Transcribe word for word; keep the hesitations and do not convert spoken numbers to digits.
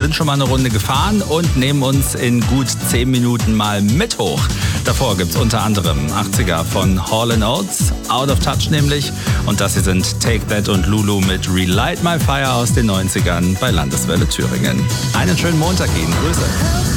sind schon mal eine Runde gefahren und nehmen uns in gut zehn Minuten mal mit hoch. Davor gibt's unter anderem achtziger von Hall and Oates, Out of Touch nämlich. Und das hier sind Take That und Lulu mit Relight My Fire aus den neunzigern bei Landeswelle Thüringen. Einen schönen Montag Ihnen. Grüße.